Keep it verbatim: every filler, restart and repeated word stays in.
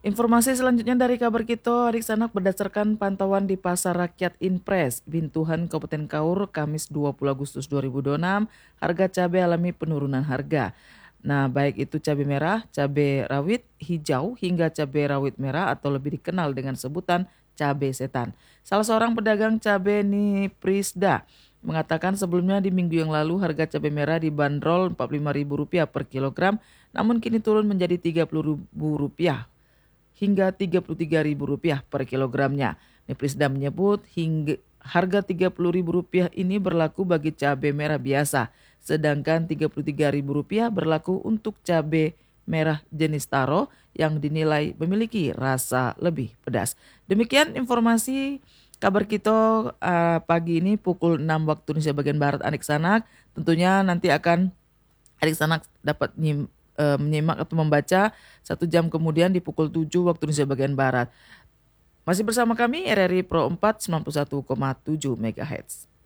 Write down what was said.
Informasi selanjutnya dari kabar kita, adik sanak berdasarkan pantauan di Pasar Rakyat Inpres, Bintuhan Kabupaten Kaur, Kamis dua puluh Agustus dua ribu dua puluh enam, harga cabai alami penurunan harga. Nah, baik itu cabai merah, cabai rawit hijau, hingga cabai rawit merah atau lebih dikenal dengan sebutan cabai setan. Salah seorang pedagang cabai nih Prisda mengatakan sebelumnya di minggu yang lalu harga cabai merah dibanderol empat puluh lima ribu rupiah per kilogram, namun kini turun menjadi tiga puluh ribu rupiah hingga tiga puluh tiga ribu rupiah per kilogramnya. Niprisda menyebut hingga harga tiga puluh ribu rupiah ini berlaku bagi cabai merah biasa, sedangkan tiga puluh tiga ribu rupiah berlaku untuk cabai merah jenis taro yang dinilai memiliki rasa lebih pedas. Demikian informasi kabar kita uh, pagi ini pukul enam waktu Indonesia bagian Barat adik sanak. Tentunya nanti akan adik sanak dapat nyim, e, menyimak atau membaca satu jam kemudian di pukul tujuh waktu Indonesia bagian Barat. Masih bersama kami R R I Pro empat sembilan puluh satu koma tujuh MHz.